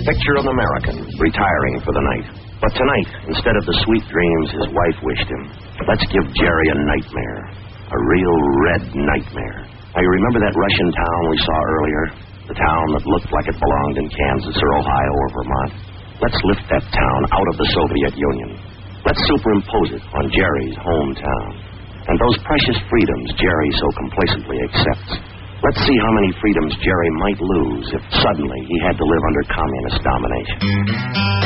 Picture of an American retiring for the night. But tonight, instead of the sweet dreams his wife wished him, let's give Jerry a nightmare. A real red nightmare. Now, you remember that Russian town we saw earlier? The town that looked like it belonged in Kansas or Ohio or Vermont? Let's lift that town out of the Soviet Union. Let's superimpose it on Jerry's hometown. And those precious freedoms Jerry so complacently accepts. Let's see how many freedoms Jerry might lose if suddenly he had to live under communist domination.